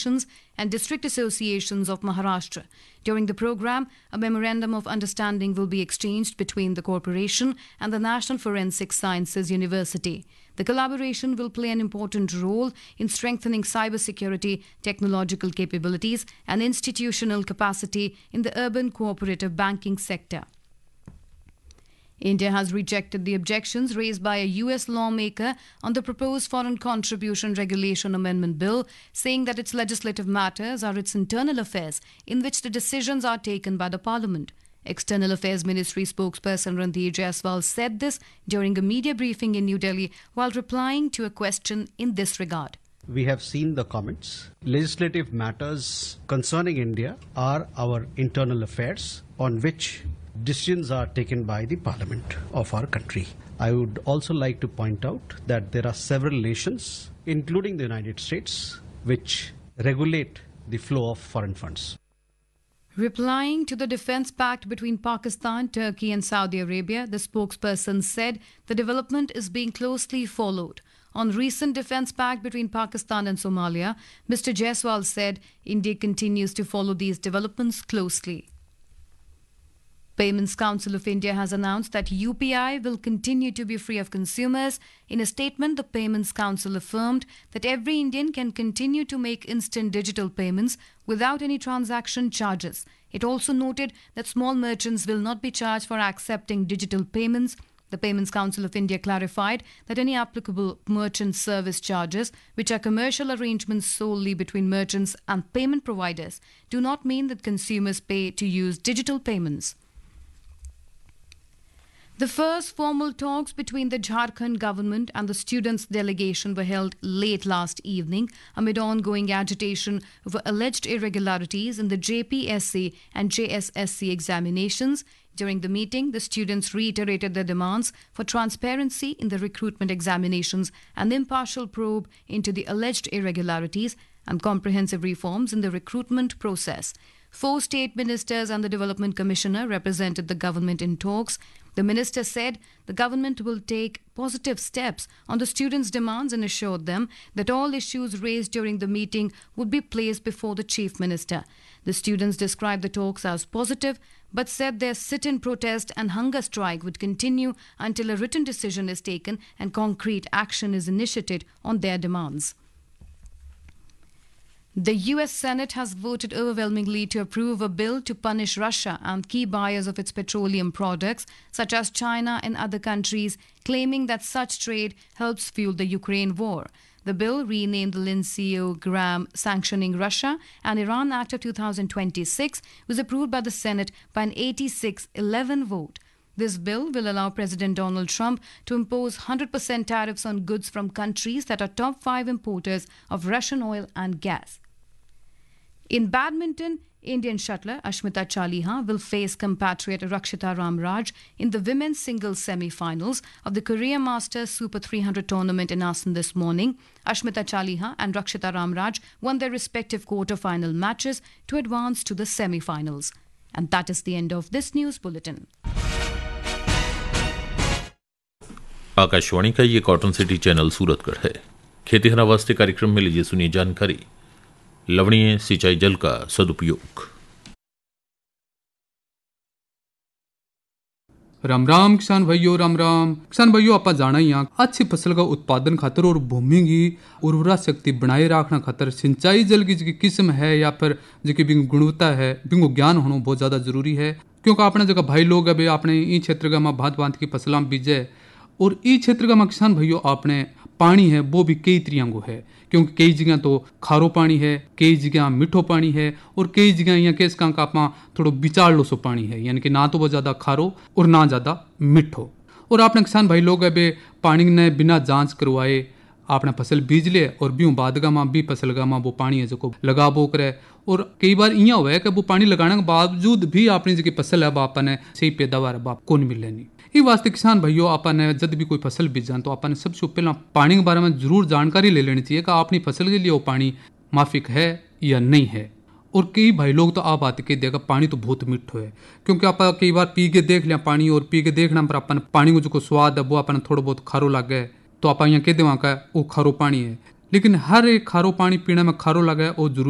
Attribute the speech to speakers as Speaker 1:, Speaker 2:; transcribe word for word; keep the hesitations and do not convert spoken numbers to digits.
Speaker 1: Federations and District Associations of Maharashtra. During the program, a memorandum of understanding will be exchanged between the corporation and the National Forensic Sciences University. The collaboration will play an important role in strengthening cybersecurity, technological capabilities, and institutional capacity in the urban cooperative banking sector. India has rejected the objections raised by a U S lawmaker on the proposed Foreign Contribution Regulation Amendment Bill, saying that its legislative matters are its internal affairs in which the decisions are taken by the Parliament. External Affairs Ministry spokesperson Randhir Jaiswal said this during a media briefing in New Delhi while replying to a question in this regard.
Speaker 2: We have seen the comments. Legislative matters concerning India are our internal affairs on which decisions are taken by the Parliament of our country. I would also like to point out that there are several nations, including the United States, which regulate the flow of foreign funds.
Speaker 1: Replying to the defense pact between Pakistan, Turkey and Saudi Arabia, the spokesperson said the development is being closely followed. On recent defense pact between Pakistan and Somalia, Mister Jaiswal said India continues to follow these developments closely. Payments Council of India has announced that U P I will continue to be free of consumers. In a statement, the Payments Council affirmed that every Indian can continue to make instant digital payments without any transaction charges. It also noted that small merchants will not be charged for accepting digital payments. The Payments Council of India clarified that any applicable merchant service charges, which are commercial arrangements solely between merchants and payment providers, do not mean that consumers pay to use digital payments. The first formal talks between the Jharkhand government and the students' delegation were held late last evening amid ongoing agitation over alleged irregularities in the J P S C and J S S C examinations. During the meeting, the students reiterated their demands for transparency in the recruitment examinations and impartial probe into the alleged irregularities and comprehensive reforms in the recruitment process. Four state ministers and the Development Commissioner represented the government in talks. The minister said the government will take positive steps on the students' demands and assured them that all issues raised during the meeting would be placed before the chief minister. The students described the talks as positive but said their sit-in protest and hunger strike would continue until a written decision is taken and concrete action is initiated on their demands. The U S Senate has voted overwhelmingly to approve a bill to punish Russia and key buyers of its petroleum products, such as China and other countries, claiming that such trade helps fuel the Ukraine war. The bill, renamed the Lindsey Graham Sanctioning Russia and Iran Act of two thousand twenty-six, was approved by the Senate by an eighty-six eleven vote. This bill will allow President Donald Trump to impose one hundred percent tariffs on goods from countries that are top five importers of Russian oil and gas. In badminton, Indian shuttler Ashmita Chaliha will face compatriot Rakshita Ramraj in the women's singles semi-finals of the Korea Masters Super three hundred tournament in Asan this morning. Ashmita Chaliha and Rakshita Ramraj won their respective quarter-final matches to advance to the semi-finals. And that is the end of this news bulletin.
Speaker 3: Akashvani का ये cotton city channel Suratgarh है। खेती हरा वास्ते कार्यक्रम में लीजिए सुनिए जानकारी। लवणीय सिंचाई जल का सदुपयोग।
Speaker 4: राम राम किसान भाइयों, राम राम किसान भाइयों, आप जाना ही यहाँ अच्छी फसल का उत्पादन खातर और भूमि की उर्वरा शक्ति बनाए रखना खातर सिंचाई जल की जो किस्म है या फिर जो की गुणवत्ता है, बिंगो ज्ञान होना बहुत ज्यादा जरूरी है। क्योंकि अपने जगह भाई लोग अभी अपने ई क्षेत्र का में भांत भांत की फसलां बीजे और ई क्षेत्र का में किसान भाइयों अपने पानी है वो भी कई तरीकों को है। क्योंकि कई जगह तो खारो पानी है, कई जगह मीठो पानी है और कई जगह यहाँ केस का आपा थोड़ा बिचारलो सो पानी है, यानी कि ना तो बहुत ज़्यादा खारो और ना ज़्यादा मीठो। और आपने किसान भाई लोग अभी पानी ने बिना जांच करवाए आपने फसल बीज ले और भी बाद का माँ भी फसल का माँ वो पानी है जो लगा बो करे। और कई बार इं हुआ है कि वो पानी लगाने के बावजूद भी अपनी जो फसल है आपा ने सही पैदावार बाप को नहीं मिले नहीं। इस वास्ते किसान भाइयों आपा ने जब भी कोई फसल बीजान तो आपा ने सबसे पहला पानी के बारे में जरूर जानकारी ले लेनी चाहिए कि अपनी फसल के लिए वो पानी माफिक है या नहीं है। और कई भाई लोग तो आप आते कह देगा पानी तो बहुत मीठो है, क्योंकि आप कई बार पी के देख लिया पानी और पी के देखना पर अपन पानी को जो स्वाद है वो अपन थोड़ा बहुत खारो लगे तो आप यहाँ कह दे वहाँ का वो खारो पानी है। लेकिन हर एक खारो पानी पीने में खारो लगे और जरूर